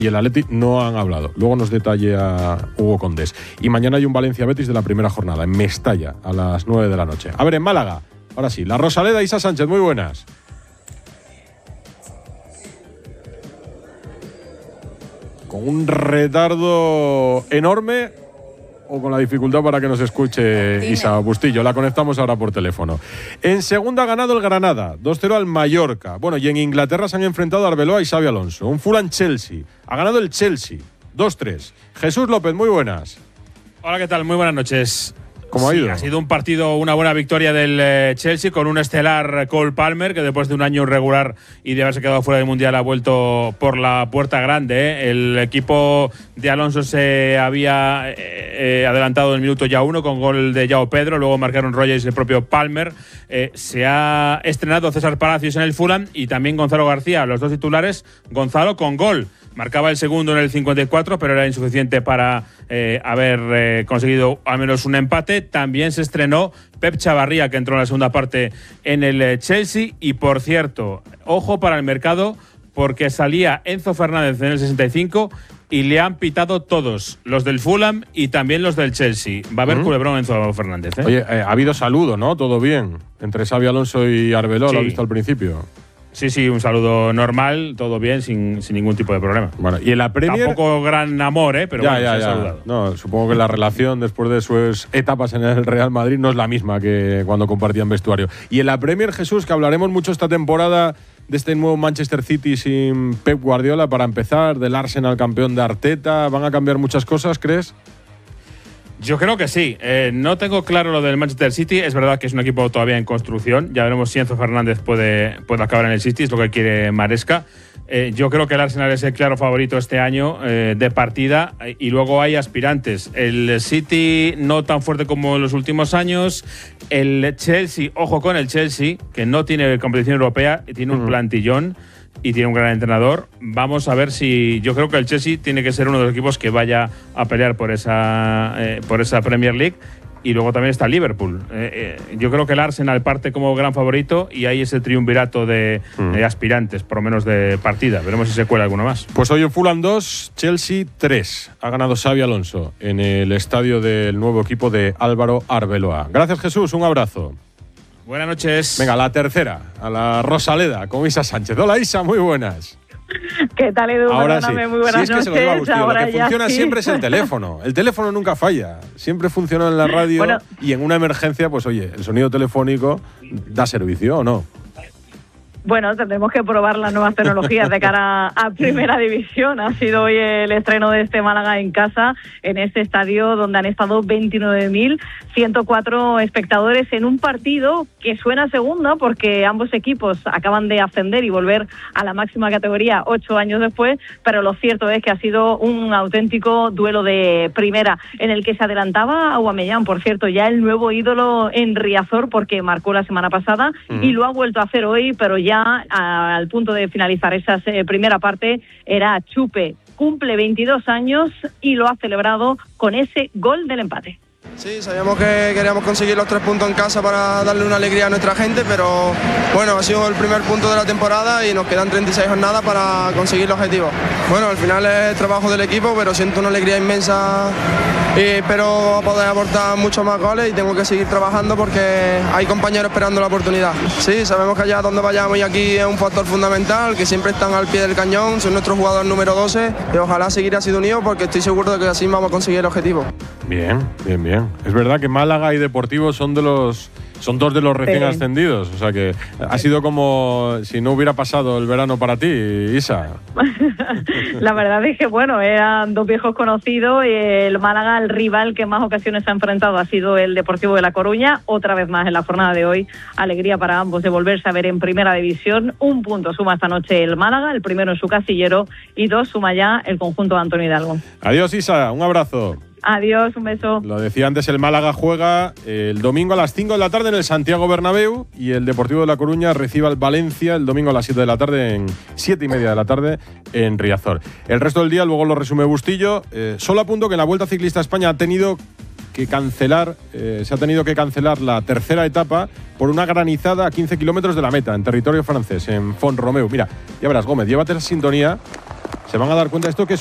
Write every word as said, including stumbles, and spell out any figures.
y el Atleti no han hablado. Luego nos detalla Hugo Condés. Y mañana hay un Valencia-Betis de la primera jornada, en Mestalla, a las nueve de la noche. A ver, en Málaga, ahora sí, la Rosaleda, Isa Sánchez, muy buenas. Con un retardo enorme o con la dificultad para que nos escuche Dime. Isa Bustillo. La conectamos ahora por teléfono. En segunda ha ganado el Granada, dos cero al Mallorca. Bueno, y en Inglaterra se han enfrentado Arbeloa y Xabi Alonso. Un Fulham-Chelsea. Ha ganado el Chelsea, dos tres. Jesús López, muy buenas. Hola, ¿qué tal? Muy buenas noches. ¿Cómo ha ido? Sí, ha sido un partido, una buena victoria del eh, Chelsea con un estelar Cole Palmer, que después de un año irregular y de haberse quedado fuera del Mundial ha vuelto por la puerta grande. ¿eh? El equipo de Alonso se había eh, eh, adelantado en el minuto ya uno con gol de João Pedro, luego marcaron Rogers y el propio Palmer. Eh, se ha estrenado César Palacios en el Fulham y también Gonzalo García, los dos titulares. Gonzalo con gol. Marcaba el segundo en el cincuenta y cuatro, pero era insuficiente para eh, haber eh, conseguido al menos un empate. También se estrenó Pep Chavarría, que entró en la segunda parte en el eh, Chelsea. Y, por cierto, ojo para el mercado, porque salía Enzo Fernández en el sesenta y cinco y le han pitado todos, los del Fulham y también los del Chelsea. Va a haber uh-huh. culebrón Enzo Fernández. ¿eh? Oye, eh, ha habido saludo, ¿no? Todo bien. Entre Xabi Alonso y Arbeloa, sí. Lo has visto al principio. Sí, sí, un saludo normal, todo bien, sin, sin ningún tipo de problema. Bueno, y en la Premier… Tampoco gran amor, ¿eh? Pero ya, bueno, ya, se ya. ha saludado. No, supongo que la relación después de sus etapas en el Real Madrid no es la misma que cuando compartían vestuario. Y en la Premier, Jesús, que hablaremos mucho esta temporada de este nuevo Manchester City sin Pep Guardiola, para empezar, del Arsenal campeón de Arteta. ¿Van a cambiar muchas cosas, crees? Yo creo que sí. Eh, no tengo claro lo del Manchester City. Es verdad que es un equipo todavía en construcción. Ya veremos si Enzo Fernández puede, puede acabar en el City, es lo que quiere Maresca. Eh, yo creo que el Arsenal es el claro favorito este año eh, de partida, y luego hay aspirantes. El City no tan fuerte como en los últimos años. El Chelsea, ojo con el Chelsea, que no tiene competición europea y tiene un uh-huh. plantillón y tiene un gran entrenador. Vamos a ver si… Yo creo que el Chelsea tiene que ser uno de los equipos que vaya a pelear por esa, eh, por esa Premier League. Y luego también está Liverpool. Eh, eh, yo creo que el Arsenal parte como gran favorito y hay ese triunvirato de, mm. de aspirantes, por lo menos de partida. Veremos si se cuela alguno más. Pues hoy en Fulham dos, Chelsea tres. Ha ganado Xabi Alonso en el estadio del nuevo equipo de Álvaro Arbeloa. Gracias, Jesús. Un abrazo. Buenas noches. Venga, la tercera, a la Rosaleda, con Isa Sánchez. Hola, Isa, muy buenas. ¿Qué tal, Edu? Ahora Perdóname, sí. muy buenas sí, es que noches. Se lo, Bustillo, Ahora lo que funciona sí. siempre es el teléfono. El teléfono nunca falla. Siempre funciona en la radio bueno, y en una emergencia, pues oye, el sonido telefónico da servicio, ¿o no? Bueno, tendremos que probar las nuevas tecnologías de cara a Primera División. Ha sido hoy el estreno de este Málaga en casa, en este estadio donde han estado veintinueve mil ciento cuatro espectadores en un partido que suena a segunda porque ambos equipos acaban de ascender y volver a la máxima categoría ocho años después, pero lo cierto es que ha sido un auténtico duelo de primera en el que se adelantaba Aubameyang, por cierto, ya el nuevo ídolo en Riazor porque marcó la semana pasada mm. y lo ha vuelto a hacer hoy, pero ya Ya al punto de finalizar esa primera parte era Chupe. Cumple veintidós años y lo ha celebrado con ese gol del empate. Sí, sabíamos que queríamos conseguir los tres puntos en casa para darle una alegría a nuestra gente, pero bueno, ha sido el primer punto de la temporada y nos quedan treinta y seis jornadas para conseguir el objetivo. Bueno, al final es trabajo del equipo, pero siento una alegría inmensa y espero poder aportar muchos más goles y tengo que seguir trabajando porque hay compañeros esperando la oportunidad. Sí, sabemos que allá donde vayamos y aquí es un factor fundamental, que siempre están al pie del cañón, son nuestro jugador número doce y ojalá seguir así de unidos porque estoy seguro de que así vamos a conseguir el objetivo. Bien, bien, bien. Es verdad que Málaga y Deportivo son de los son dos de los recién sí. ascendidos, o sea que ha sido como si no hubiera pasado el verano para ti, Isa. La verdad es que bueno, eran dos viejos conocidos y el Málaga, el rival que en más ocasiones se ha enfrentado ha sido el Deportivo de La Coruña, otra vez más en la jornada de hoy. Alegría para ambos de volverse a ver en Primera División. Un punto suma esta noche el Málaga, el primero en su casillero, y dos suma ya el conjunto de Antonio Hidalgo. Adiós, Isa, un abrazo. Adiós, un beso. Lo decía antes, el Málaga juega el domingo a las cinco de la tarde en el Santiago Bernabéu y el Deportivo de La Coruña recibe al Valencia el domingo a las siete de la tarde, en siete y media de la tarde en Riazor. El resto del día luego lo resume Bustillo. Eh, solo apunto que en la Vuelta Ciclista a España ha tenido que cancelar, eh, se ha tenido que cancelar la tercera etapa por una granizada a quince kilómetros de la meta, en territorio francés, en Font-Romeu. Mira, ya verás, Gómez, llévate la sintonía se van a dar cuenta de esto, que